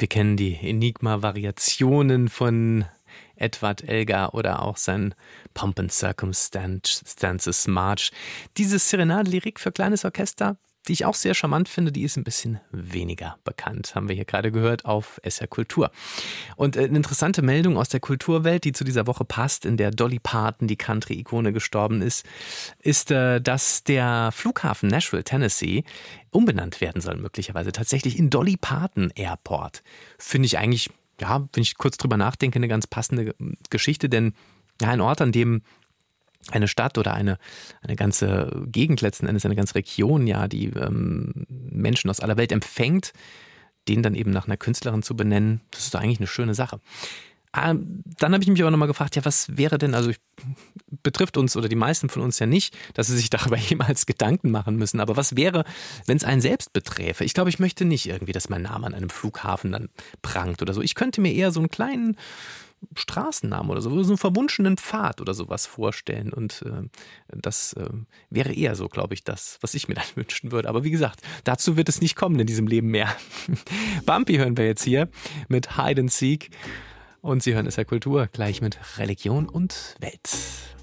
Wir kennen die Enigma-Variationen von Edward Elgar oder auch sein Pomp and Circumstances March. Diese Serenade-Lyrik für kleines Orchester, die ich auch sehr charmant finde, die ist ein bisschen weniger bekannt, haben wir hier gerade gehört auf SR Kultur. Und eine interessante Meldung aus der Kulturwelt, die zu dieser Woche passt, in der Dolly Parton, die Country-Ikone, gestorben ist, dass der Flughafen Nashville, Tennessee, umbenannt werden soll, möglicherweise tatsächlich in Dolly Parton Airport. Finde ich eigentlich, ja, wenn ich kurz drüber nachdenke, eine ganz passende Geschichte, denn ja, ein Ort, an dem eine Stadt oder eine ganze Gegend letzten Endes, eine ganze Region, ja, die Menschen aus aller Welt empfängt, den dann eben nach einer Künstlerin zu benennen, das ist doch eigentlich eine schöne Sache. Dann habe ich mich aber nochmal gefragt, ja, was wäre denn, also betrifft uns oder die meisten von uns ja nicht, dass sie sich darüber jemals Gedanken machen müssen, aber was wäre, wenn es einen selbst beträfe? Ich glaube, ich möchte nicht irgendwie, dass mein Name an einem Flughafen dann prangt oder so. Ich könnte mir eher so einen kleinen Straßennamen oder so einen verwunschenen Pfad oder sowas vorstellen und das wäre eher so, glaube ich, das, was ich mir dann wünschen würde. Aber wie gesagt, dazu wird es nicht kommen in diesem Leben mehr. Bumpy hören wir jetzt hier mit Hide and Seek und Sie hören SR Kultur gleich mit Religion und Welt.